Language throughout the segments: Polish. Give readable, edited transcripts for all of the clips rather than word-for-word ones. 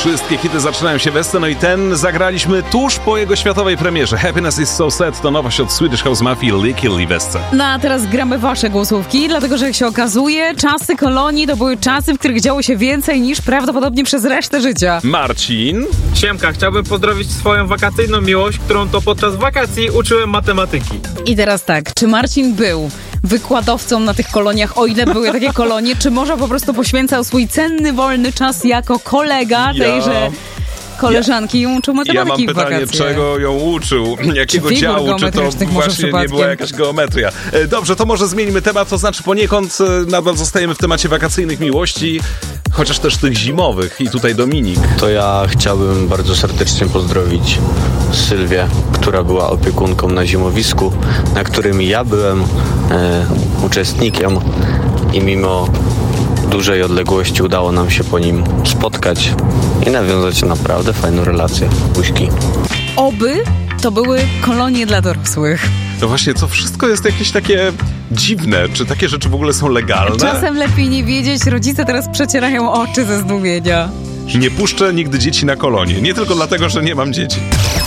Wszystkie hity zaczynają się we no i ten zagraliśmy tuż po jego światowej premierze. Happiness is so sad to nowość od Swedish House Mafia Licky Livesce. No a teraz gramy wasze głosówki, dlatego że jak się okazuje, czasy kolonii to były czasy, w których działo się więcej niż prawdopodobnie przez resztę życia. Marcin. Siemka, chciałbym pozdrowić swoją wakacyjną miłość, którą to podczas wakacji uczyłem matematyki. I teraz tak, czy Marcin był wykładowcą na tych koloniach, o ile były takie kolonie, czy może po prostu poświęcał swój cenny, wolny czas jako kolega tejże koleżanki i uczył matematyki w wakacje? Ja mam pytanie, czego ją uczył? Jakiego działu? Czy to właśnie nie była jakaś geometria? Dobrze, to może zmieńmy temat, to znaczy poniekąd nadal zostajemy w temacie wakacyjnych miłości, chociaż też tych zimowych. I tutaj Dominik. To ja chciałbym bardzo serdecznie pozdrowić Sylwię, która była opiekunką na zimowisku, na którym ja byłem uczestnikiem i mimo dużej odległości udało nam się po nim spotkać i nawiązać naprawdę fajną relację. Buźki. Oby to były kolonie dla dorosłych. To właśnie, to wszystko jest jakieś takie dziwne. Czy takie rzeczy w ogóle są legalne? Czasem lepiej nie wiedzieć. Rodzice teraz przecierają oczy ze zdumienia. Nie puszczę nigdy dzieci na kolonie. Nie tylko dlatego, że nie mam dzieci.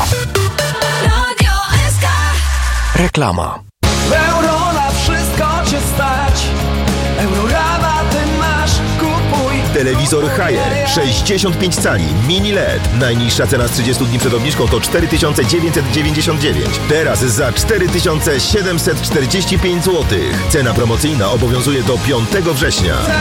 Reklama. Euro na wszystko cię stać. Eurorabaty masz, kupuj. Telewizor Haier 65 cali, mini LED. Najniższa cena z 30 dni przed obniżką to 4999. Teraz za 4745 zł. Cena promocyjna obowiązuje do 5 września.